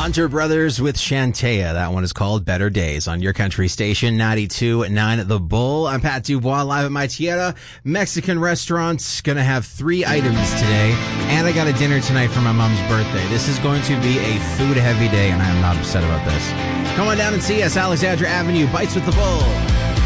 Hunter Brothers with Shantea. That one is called Better Days on your country station, 92.9 The Bull. I'm Pat Dubois, live at my Tierra Mexican restaurant. Gonna have 3 items today, and I got a dinner tonight for my mom's birthday. This is going to be a food-heavy day, and I am not upset about this. Come on down and see us, Alexandra Avenue, Bites with the Bull.